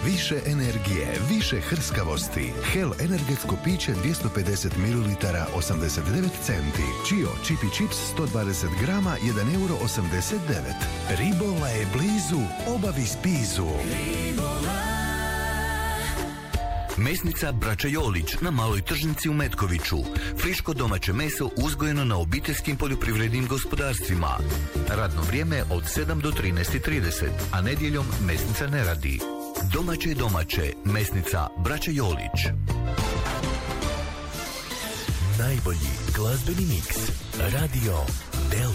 Više energije, više hrskavosti. Hel energetsko piće 250 ml 89 centi. Čio Čipi Čips 120 grama 1,89 €. Ribola je blizu, obavi spizu. Mesnica Braća Jolić na Maloj tržnici u Metkoviću. Friško domaće meso uzgojeno na obiteljskim poljoprivrednim gospodarstvima. Radno vrijeme od 7 do 13:30, a nedjeljom mesnica ne radi. Domaće je domaće. Mesnica Braća Jolić. Najbolji glazbeni miks. Radio